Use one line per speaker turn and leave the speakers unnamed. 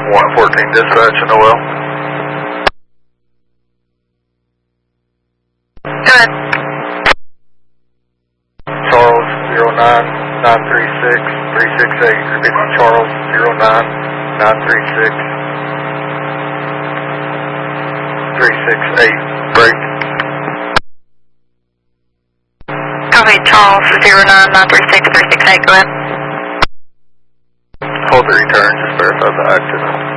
114 dispatch and OL.
Go ahead.
Charles 09936 368. Repeat, Charles 09936 368. Break.
Copy, Charles 09936 368. Go ahead.
Hold the return, just verify the accident.